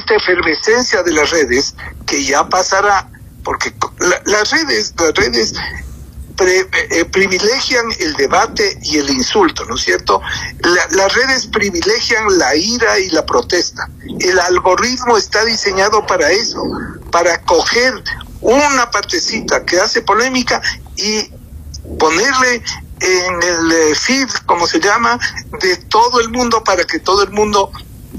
esta efervescencia de las redes, que ya pasará, porque las redes privilegian el debate y el insulto, ¿no es cierto? Las redes privilegian la ira y la protesta. El algoritmo está diseñado para eso, para coger una partecita que hace polémica y ponerle en el feed, como se llama, de todo el mundo, para que todo el mundo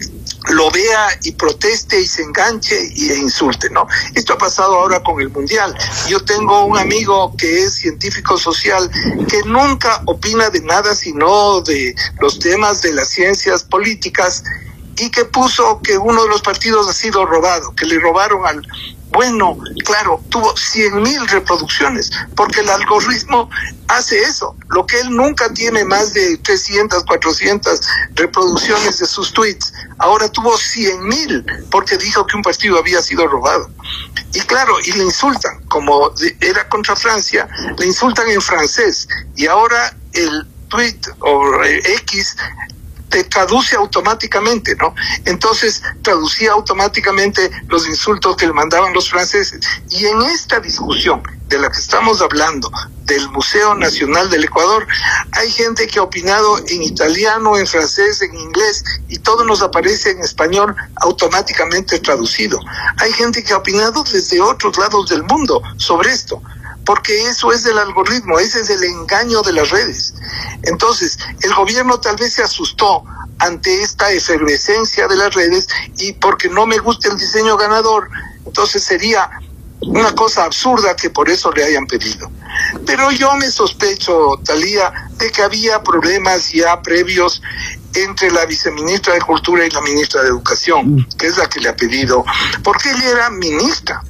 lo vea y proteste y se enganche e insulte, ¿no? Esto ha pasado ahora con el Mundial. Yo tengo un amigo que es científico social, que nunca opina de nada sino de los temas de las ciencias políticas, y que puso que uno de los partidos ha sido robado, que le robaron al... Bueno, claro, tuvo 100,000 reproducciones, porque el algoritmo hace eso. Lo que él nunca tiene más de 300, 400 reproducciones de sus tweets, ahora tuvo 100,000, porque dijo que un partido había sido robado. Y claro, y le insultan, como era contra Francia, le insultan en francés, y ahora el tweet o X te traduce automáticamente, ¿no? Entonces traducía automáticamente los insultos que le mandaban los franceses. Y en esta discusión de la que estamos hablando, del Museo Nacional del Ecuador, hay gente que ha opinado en italiano, en francés, en inglés, y todo nos aparece en español automáticamente traducido. Hay gente que ha opinado desde otros lados del mundo sobre esto, porque eso es del algoritmo, ese es el engaño de las redes. Entonces, el gobierno tal vez se asustó ante esta efervescencia de las redes, y porque no me gusta el diseño ganador, entonces sería una cosa absurda que por eso le hayan pedido. Pero yo me sospecho, Thalía, de que había problemas ya previos entre la viceministra de Cultura y la ministra de Educación, que es la que le ha pedido, porque ella era ministra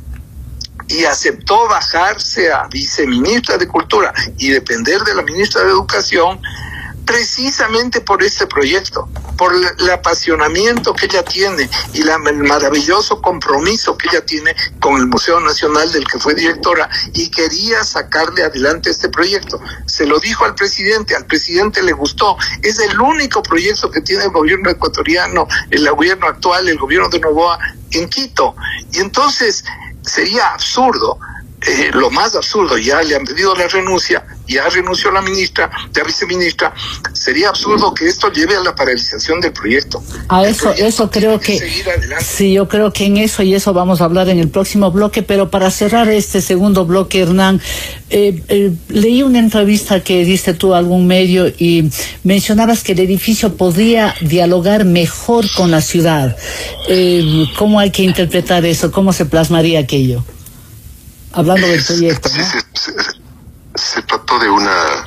y aceptó bajarse a viceministra de Cultura y depender de la ministra de Educación, precisamente por este proyecto, por el apasionamiento que ella tiene y el maravilloso compromiso que ella tiene con el Museo Nacional, del que fue directora, y quería sacarle adelante este proyecto. Se lo dijo al presidente le gustó. Es el único proyecto que tiene el gobierno ecuatoriano, el gobierno actual, el gobierno de Noboa, en Quito. Y entonces sería absurdo, lo más absurdo, ya le han pedido la renuncia, ya renunció la viceministra, sería absurdo que esto lleve a la paralización del proyecto. Eso creo que sí, yo creo que en eso vamos a hablar en el próximo bloque, pero para cerrar este segundo bloque, Hernán, leí una entrevista que diste tú a algún medio y mencionabas que el edificio podría dialogar mejor con la ciudad. ¿Cómo hay que interpretar eso? ¿Cómo se plasmaría aquello? Hablando del proyecto, ¿no? Se trató de una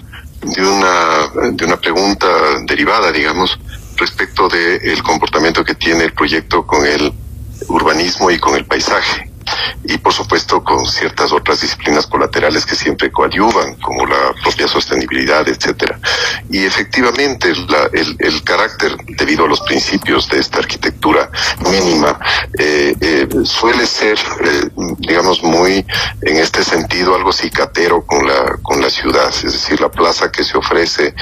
pregunta derivada, digamos, respecto del comportamiento que tiene el proyecto con el urbanismo y con el paisaje. Y por supuesto con ciertas otras disciplinas colaterales que siempre coadyuvan, como la propia sostenibilidad, etcétera. Y efectivamente el carácter, debido a los principios de esta arquitectura mínima, suele ser, digamos, muy, en este sentido, algo cicatero con la ciudad. Es decir, la plaza que se ofrece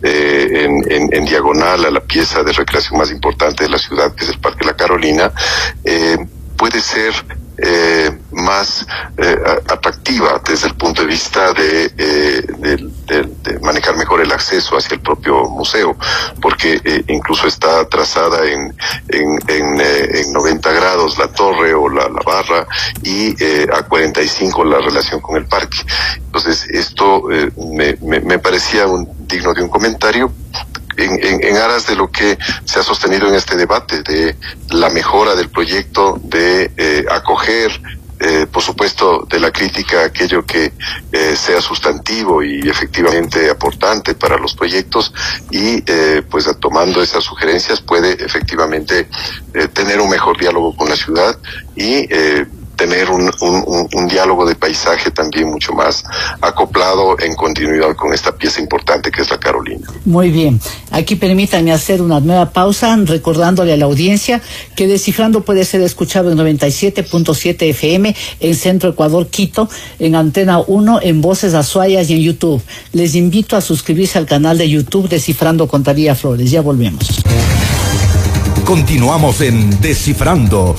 en diagonal a la pieza de recreación más importante de la ciudad, que es el Parque La Carolina, puede ser más atractiva desde el punto de vista de manejar mejor el acceso hacia el propio museo, porque incluso está trazada en 90 grados la torre o la barra, y a 45 la relación con el parque. Entonces esto me parecía digno de un comentario, en aras de lo que se ha sostenido en este debate, de la mejora del proyecto, de acoger, por supuesto, de la crítica aquello que sea sustantivo y efectivamente aportante para los proyectos, y pues tomando esas sugerencias puede efectivamente tener un mejor diálogo con la ciudad y tener un diálogo de paisaje también mucho más acoplado, en continuidad con esta pieza importante que es la Carolina. Muy bien. Aquí permítanme hacer una nueva pausa, recordándole a la audiencia que Descifrando puede ser escuchado en 97.7 FM en Centro Ecuador, Quito, en Antena 1, en Voces Azuayas y en YouTube. Les invito a suscribirse al canal de YouTube Descifrando con Thalía Flores. Ya volvemos. Continuamos en Descifrando.